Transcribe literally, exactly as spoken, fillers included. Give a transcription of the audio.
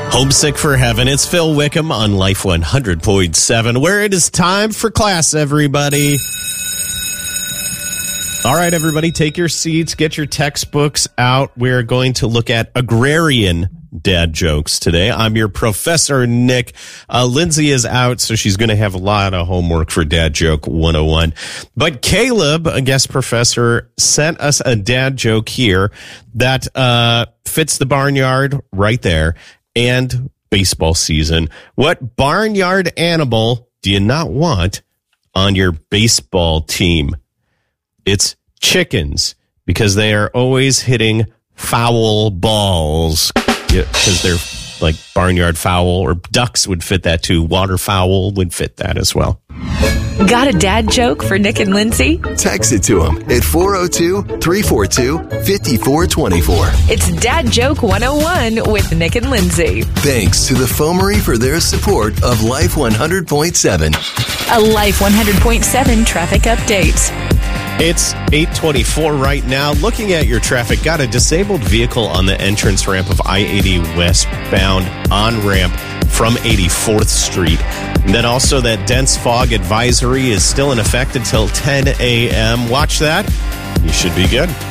Homesick for Heaven. It's Phil Wickham on Life one hundred point seven, where it is time for class, everybody. All right, everybody, take your seats, get your textbooks out. We're going to look at agrarian dad jokes today. I'm your professor, Nick. Uh, Lindsay is out, so she's going to have a lot of homework for Dad Joke one oh one. But Caleb, a guest professor, sent us a dad joke here that uh, fits the barnyard right there and baseball season. What barnyard animal do you not want on your baseball team? It's chickens, because they are always hitting foul balls. Because they're like barnyard fowl, or ducks would fit that too. Waterfowl would fit that as well. Got a dad joke for Nick and Lindsay? Text it to them at four oh two, three four two, five four two four. It's Dad Joke one oh one with Nick and Lindsay. Thanks to the Foamery for their support of Life one hundred point seven. A Life one hundred point seven traffic update. It's eight twenty-four right now. Looking at your traffic, got a disabled vehicle on the entrance ramp of I eighty westbound on-ramp from eighty-fourth Street. And then also that dense fog advisory is still in effect until ten a.m. Watch that. You should be good.